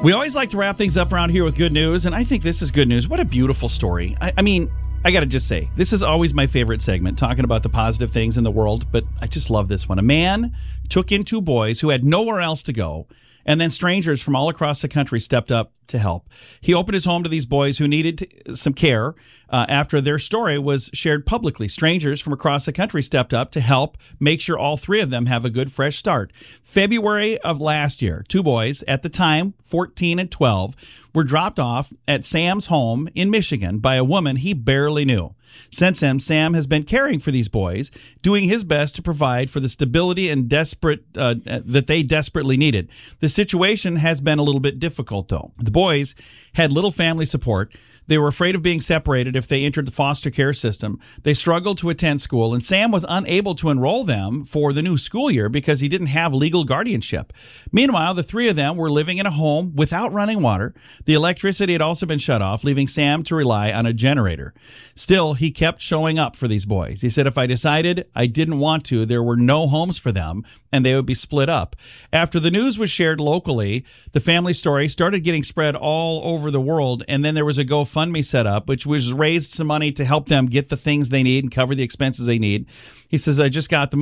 We always like to wrap things up around here with good news, and I think this is good news. What a beautiful story. I mean, I got to just say, this is always my favorite segment, talking about the positive things in the world, but I just love this one. A man took in two boys who had nowhere else to go, and then strangers from all across the country stepped up to help. He opened his home to these boys who needed some care after their story was shared publicly. Strangers from across the country stepped up to help make sure all three of them have a good, fresh start. February of last year, two boys, at the time 14 and 12, were dropped off at Sam's home in Michigan by a woman he barely knew. Since then, Sam has been caring for these boys, doing his best to provide for the stability and that they desperately needed. The situation has been a little bit difficult, though. The boys had little family support. They were afraid of being separated if they entered the foster care system. They struggled to attend school, and Sam was unable to enroll them for the new school year because he didn't have legal guardianship. Meanwhile, the three of them were living in a home without running water. The electricity had also been shut off, leaving Sam to rely on a generator. Still, he kept showing up for these boys. He said, if I decided I didn't want to, there were no homes for them, and they would be split up. After the news was shared locally, the family story started getting spread all over the world, and then there was a GoFundMe set up, which was raised some money to help them get the things they need and cover the expenses they need. He says, I just got the